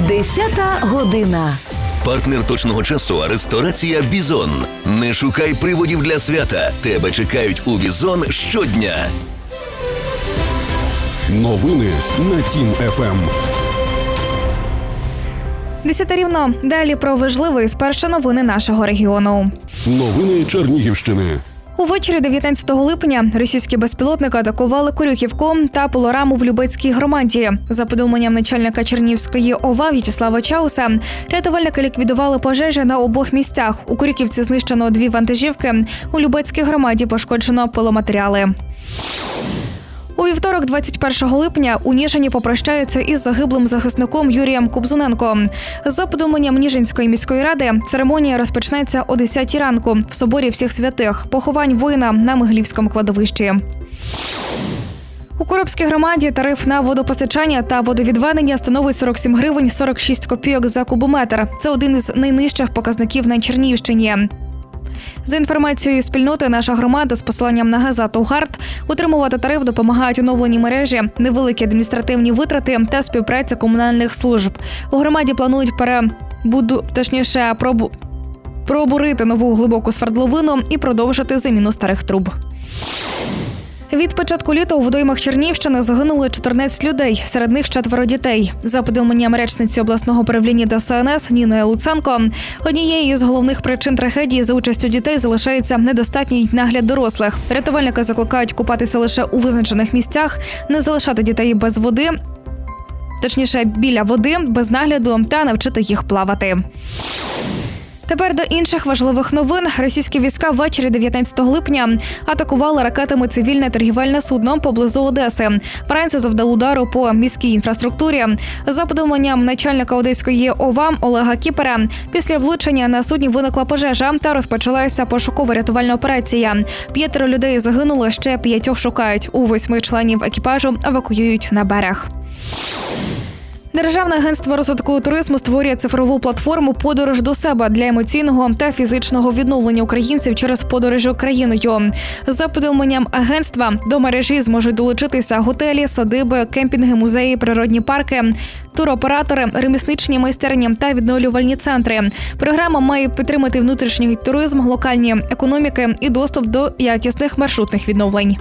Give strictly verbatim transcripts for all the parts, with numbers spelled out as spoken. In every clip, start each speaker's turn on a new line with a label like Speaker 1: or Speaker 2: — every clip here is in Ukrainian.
Speaker 1: Десята година.
Speaker 2: Партнер точного часу – ресторація «Бізон». Не шукай приводів для свята. Тебе чекають у «Бізон» щодня.
Speaker 3: Новини на Тім-ФМ.
Speaker 4: Десята рівно. Далі про важливе і спершу новини нашого регіону.
Speaker 3: Новини Чернігівщини.
Speaker 4: Увечері дев'ятнадцятого липня російські безпілотники атакували Корюхівку та Пилораму в Любецькій громаді. За повідомленням начальника Чернігівської ОВА В'ячеслава Чауса, рятувальники ліквідували пожежі на обох місцях. У Корюхівці знищено дві вантажівки, у Любецькій громаді пошкоджено пиломатеріали. У вівторок, двадцять першого липня, у Ніжині попрощаються із загиблим захисником Юрієм Кобзуненко. За повідомленням Ніжинської міської ради, церемонія розпочнеться о десятій ранку в соборі Всіх Святих. Поховань воїна на Миглівському кладовищі. У Коробській громаді тариф на водопостачання та водовідведення становить сорок сім гривень сорок шість копійок за кубометр. Це один із найнижчих показників на Чернігівщині. За інформацією спільноти, наша громада з посиланням на газету «Гард» утримувати тариф допомагають оновлені мережі, невеликі адміністративні витрати та співпраця комунальних служб. У громаді планують перебуду, точніше, пробу... пробурити нову глибоку свердловину і продовжити заміну старих труб. Від початку літа у водоймах Чернігівщини загинули чотирнадцять людей, серед них четверо дітей. За повідомленням речниці обласного управління Д С Н С Ніни Луценко, однією з головних причин трагедії за участю дітей залишається недостатній нагляд дорослих. Рятувальники закликають купатися лише у визначених місцях, не залишати дітей без води, точніше біля води, без нагляду та навчити їх плавати. Тепер до інших важливих новин. Російські війська ввечері дев'ятнадцятого липня атакували ракетами цивільне торгівельне судно поблизу Одеси. Вранці завдали удару по міській інфраструктурі. За повідомленням начальника Одеської ОВА Олега Кіпера, після влучення на судні виникла пожежа та розпочалася пошуково-рятувальна операція. П'ятеро людей загинули, ще п'ятьох шукають. У восьми членів екіпажу евакуюють на берег. Державне агентство розвитку туризму створює цифрову платформу «Подорож до себе» для емоційного та фізичного відновлення українців через подорожі країною. За повідомленням агентства, до мережі зможуть долучитися готелі, садиби, кемпінги, музеї, природні парки, туроператори, ремісничні майстерні та відновлювальні центри. Програма має підтримати внутрішній туризм, локальні економіки і доступ до якісних маршрутних відновлень.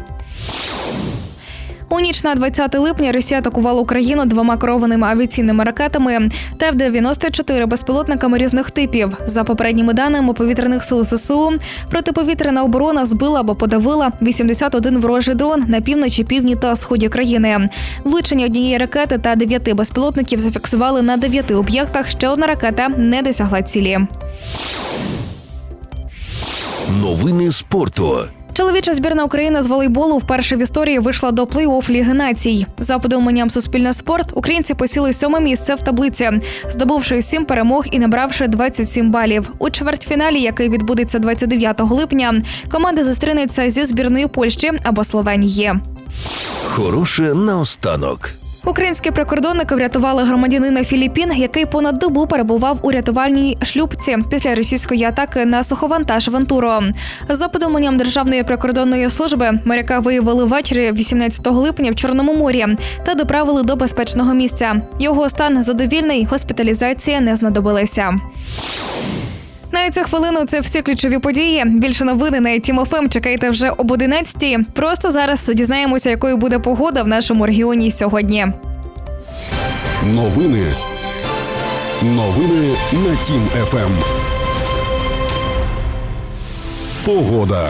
Speaker 4: У ніч на двадцяте липня Росія атакувала Україну двома керованими авіаційними ракетами Т дев'яносто чотири безпілотниками різних типів. За попередніми даними повітряних сил З С У, протиповітряна оборона збила або подавила вісімдесят один ворожий дрон на півночі, півдні та сході країни. Влучення однієї ракети та дев'яти безпілотників зафіксували на дев'яти об'єктах, ще одна ракета не досягла цілі.
Speaker 2: Новини спорту.
Speaker 4: Чоловіча збірна України з волейболу вперше в історії вийшла до плей-офф Ліги націй. За повідомленням Суспільне спорт, українці посіли сьоме місце в таблиці, здобувши сім перемог і набравши двадцять сім балів. У чвертьфіналі, який відбудеться двадцять дев'ятого липня, команда зустрінеться зі збірною Польщі або Словенії.
Speaker 2: Хороше наостанок.
Speaker 4: Українські прикордонники врятували громадянина Філіппін, який понад добу перебував у рятувальній шлюпці після російської атаки на суховантаж «Вентуро». За повідомленням Державної прикордонної служби, моряка виявили ввечері вісімнадцятого липня в Чорному морі та доправили до безпечного місця. Його стан задовільний, госпіталізація не знадобилася. На цю хвилину це всі ключові події. Більше новини на Тім-ФМ чекайте вже об одинадцятій. Просто зараз дізнаємося, якою буде погода в нашому регіоні сьогодні.
Speaker 3: Новини. Новини на Тім-ФМ. Погода.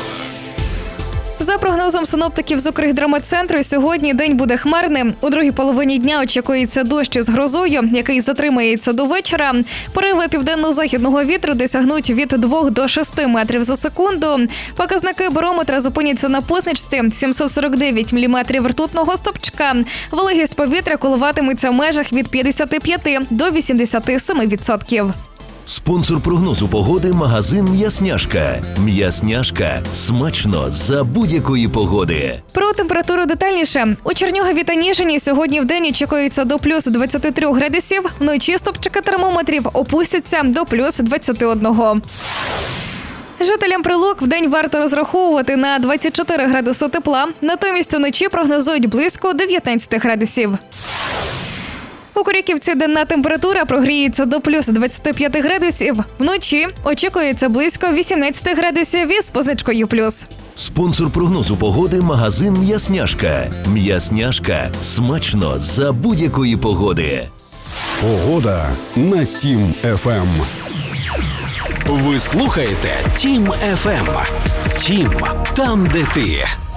Speaker 4: За прогнозом синоптиків з Укргідрометцентру, сьогодні день буде хмарним. У другій половині дня очікується дощ із грозою, який затримається до вечора. Пориви південно-західного вітру досягнуть від двох до шести метрів за секунду. Показники барометра зупиняться на позначці сімсот сорок дев'ять міліметрів ртутного стовпчика. Вологість повітря коливатиметься в межах від п'ятдесят п'ять до вісімдесят сім відсотків.
Speaker 2: Спонсор прогнозу погоди – магазин «М'ясняшка». «М'ясняшка» – смачно за будь-якої погоди.
Speaker 4: Про температуру детальніше. У Чернігові та Ніжині сьогодні вдень очікується до плюс двадцять три градусів, вночі стопчики термометрів опустяться до плюс двадцять один. Жителям Прилук вдень варто розраховувати на двадцять чотири градуси тепла, натомість уночі прогнозують близько дев'ятнадцять градусів. У Корюківці денна температура прогріється до плюс двадцяти п'яти градусів. Вночі очікується близько вісімнадцяти градусів із позначкою плюс.
Speaker 2: Спонсор прогнозу погоди – магазин «М'ясняшка». «М'ясняшка» – смачно за будь-якої погоди.
Speaker 3: Погода на Тім еф ем.
Speaker 5: Ви слухаєте Тім еф ем. Тім, там, де ти.